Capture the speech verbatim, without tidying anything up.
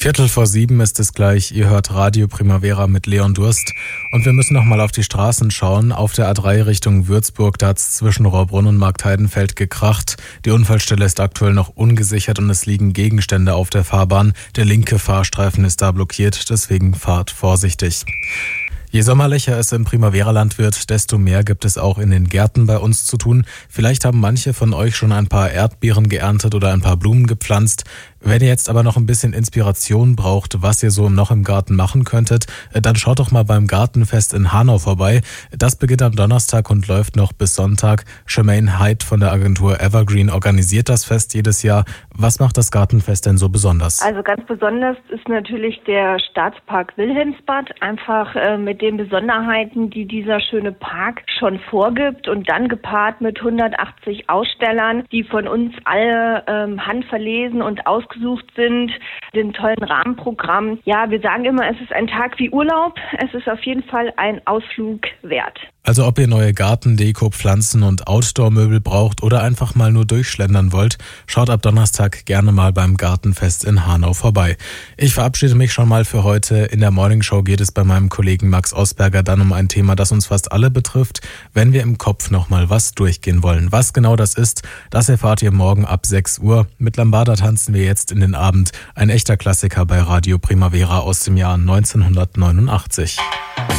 Viertel vor sieben ist es gleich. Ihr hört Radio Primavera mit Leon Durst. Und wir müssen noch mal auf die Straßen schauen. Auf der A drei Richtung Würzburg, da hat es zwischen Rohrbrunn und Marktheidenfeld gekracht. Die Unfallstelle ist aktuell noch ungesichert und es liegen Gegenstände auf der Fahrbahn. Der linke Fahrstreifen ist da blockiert, deswegen fahrt vorsichtig. Je sommerlicher es im Primavera-Land wird, desto mehr gibt es auch in den Gärten bei uns zu tun. Vielleicht haben manche von euch schon ein paar Erdbeeren geerntet oder ein paar Blumen gepflanzt. Wenn ihr jetzt aber noch ein bisschen Inspiration braucht, was ihr so noch im Garten machen könntet, dann schaut doch mal beim Gartenfest in Hanau vorbei. Das beginnt am Donnerstag und läuft noch bis Sonntag. Jermaine Hyde von der Agentur Evergreen organisiert das Fest jedes Jahr. Was macht das Gartenfest denn so besonders? Also ganz besonders ist natürlich der Staatspark Wilhelmsbad, einfach äh, mit den Besonderheiten, die dieser schöne Park schon vorgibt und dann gepaart mit hundertachtzig Ausstellern, die von uns alle ähm, handverlesen und ausgesucht sind, den tollen Rahmenprogramm. Ja, wir sagen immer, es ist ein Tag wie Urlaub. Es ist auf jeden Fall ein Ausflug wert. Also ob ihr neue Gartendeko, Pflanzen und Outdoor-Möbel braucht oder einfach mal nur durchschlendern wollt, schaut ab Donnerstag gerne mal beim Gartenfest in Hanau vorbei. Ich verabschiede mich schon mal für heute. In der Morningshow geht es bei meinem Kollegen Max Osberger dann um ein Thema, das uns fast alle betrifft, wenn wir im Kopf noch mal was durchgehen wollen. Was genau das ist, das erfahrt ihr morgen ab sechs Uhr. Mit Lambada tanzen wir jetzt in den Abend. Ein echter Klassiker bei Radio Primavera aus dem Jahr neunzehnhundertneunundachtzig.